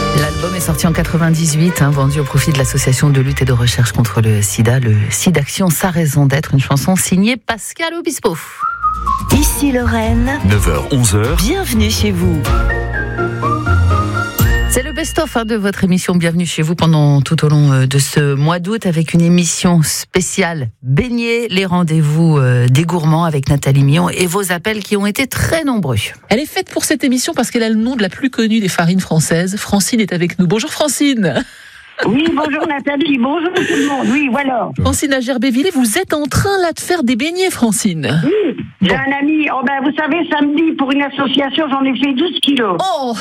L'album est sorti en 98, vendu au profit de l'association de lutte et de recherche contre le sida, le SIDAction, sa raison d'être, une chanson signée Pascal Obispo. Ici Lorraine, 9h-11h, bienvenue chez vous. C'est le best-of de votre émission Bienvenue chez vous pendant tout au long de ce mois d'août avec une émission spéciale baignée, les rendez-vous des gourmands avec Nathalie Millon et vos appels qui ont été très nombreux. Elle est faite pour cette émission parce qu'elle a le nom de la plus connue des farines françaises. Francine est avec nous. Bonjour Francine. Oui, bonjour Nathalie, bonjour tout le monde, oui, voilà. Francine à Gerbévillers, vous êtes en train là de faire des beignets, Francine. Oui, j'ai un ami, vous savez, samedi, pour une association, j'en ai fait 12 kilos. Oh.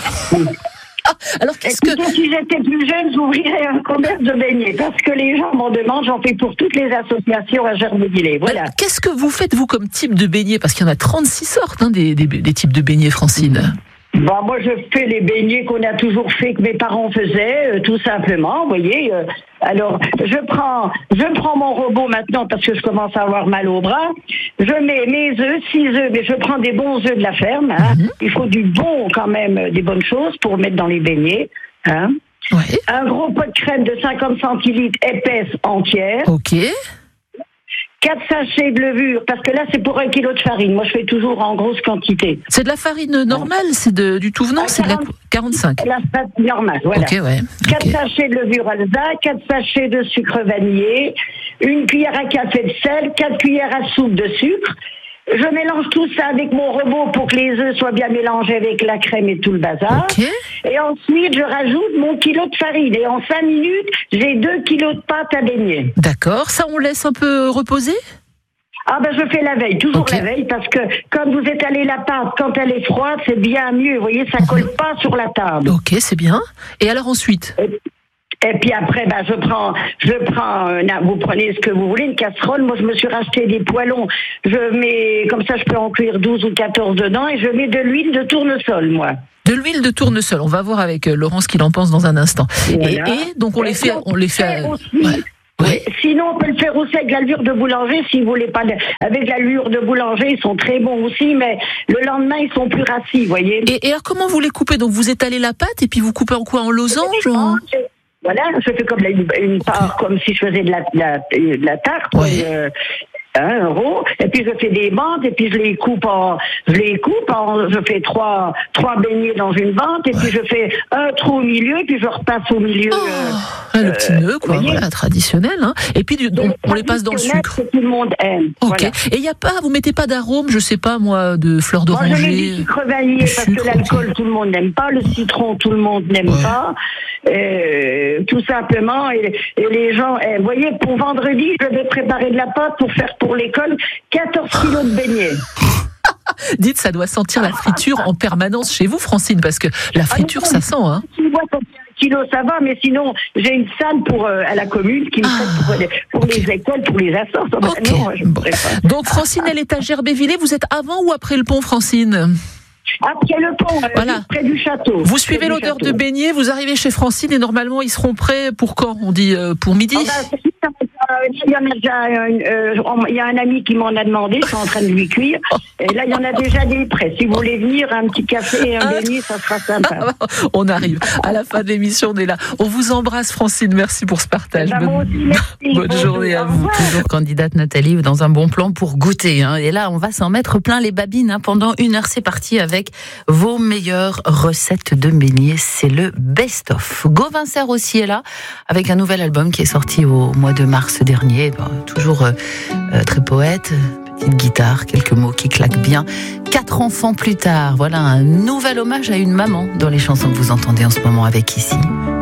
Alors qu'est-ce que... Si j'étais plus jeune, j'ouvrirais un commerce de beignets, parce que les gens m'en demandent, j'en fais pour toutes les associations à Gerbévillers, voilà. Alors, qu'est-ce que vous faites, vous, comme type de beignets? Parce qu'il y en a 36 sortes, des types de beignets, Francine. Moi, je fais les beignets qu'on a toujours fait, que mes parents faisaient, tout simplement, vous voyez. Alors, je prends mon robot maintenant parce que je commence à avoir mal au bras. Je mets mes œufs, 6 œufs, mais je prends des bons œufs de la ferme. Il faut du bon, quand même, des bonnes choses pour mettre dans les beignets. Ouais. Un gros pot de crème de 50 centilitres épaisse entière. Ok. 4 sachets de levure, parce que là, c'est pour 1 kilo de farine. Moi, je fais toujours en grosse quantité. C'est de la farine normale, c'est du tout venant, c'est de la 45. La farine normale, voilà. Ok, ouais. 4 sachets de levure Alsace, 4 sachets de sucre vanillé, 1 cuillère à café de sel, 4 cuillères à soupe de sucre. Je mélange tout ça avec mon robot pour que les œufs soient bien mélangés avec la crème et tout le bazar. Okay. Et ensuite, je rajoute mon kilo de farine. Et en 5 minutes, j'ai 2 kilos de pâte à baigner. D'accord. Ça, on laisse un peu reposer ? Je fais la veille, toujours la veille, parce que quand vous étalez la pâte, quand elle est froide, c'est bien mieux. Vous voyez, ça colle pas sur la table. Ok, c'est bien. Et alors ensuite ? Et puis après, je prends, vous prenez ce que vous voulez, une casserole. Moi, je me suis racheté des poêlons. Je mets, comme ça, je peux en cuire 12 ou 14 dedans, et je mets de l'huile de tournesol, moi. De l'huile de tournesol. On va voir avec Laurence qu'il en pense dans un instant. Voilà. Et donc, on les fait. Ouais. Sinon, on peut le faire aussi avec la levure de boulanger, si vous voulez pas. Avec la levure de boulanger, ils sont très bons aussi, mais le lendemain, ils sont plus rassis, vous voyez. Et alors, comment vous les coupez ? Donc, vous étalez la pâte et puis vous coupez en quoi ? En losange Voilà, je fais comme une part, comme si je faisais de la tarte. Ouais. Un rond, et puis je fais des bandes, et puis je les coupe je fais trois beignets dans une bande, et puis je fais un trou au milieu, et puis je repasse au milieu. Le petit nœud, quoi, voilà, traditionnel, Et puis on les passe dans le sucre. Que tout le monde aime. Ok. Voilà. Et vous mettez pas d'arôme, je sais pas moi, de fleurs d'oranger. Moi je mets du sucre vanillé parce que l'alcool tout le monde n'aime pas, le citron tout le monde n'aime pas. Tout simplement, et les gens, vous voyez, pour vendredi, je vais préparer de la pâte pour faire pour l'école 14 kilos de beignets. Dites, ça doit sentir la friture en permanence chez vous, Francine, parce que la friture, ça sent, Si moi, quand c'est 1 kilo, ça va, mais sinon, j'ai une salle à la commune qui me fait pour les écoles, pour les assos. Okay. Non, je ne pourrais pas. Donc, Francine, elle est à Gerbévillers. Vous êtes avant ou après le pont, Francine ? Après le pont, voilà. Près du château. Vous suivez l'odeur de beignets, vous arrivez chez Francine et normalement ils seront prêts pour quand ? On dit pour midi ? Il y a un ami qui m'en a demandé, je suis en train de lui cuire. Et là, il y en a déjà des prêts. Si vous voulez venir, un petit café et un beignet, ça sera sympa. On arrive. À la fin de l'émission, on est là. On vous embrasse, Francine. Merci pour ce partage. Bonne journée à vous. Toujours candidate Nathalie, dans un bon plan pour goûter. Et là, on va s'en mettre plein les babines. Pendant 1 heure, c'est parti avec vos meilleures recettes de beignets. C'est le best-of. Gauvin Serre aussi est là, avec un nouvel album qui est sorti au mois de mars dernier. Toujours très poète, petite guitare, quelques mots qui claquent bien. 4 enfants plus tard, voilà un nouvel hommage à une maman dans les chansons que vous entendez en ce moment avec Ici.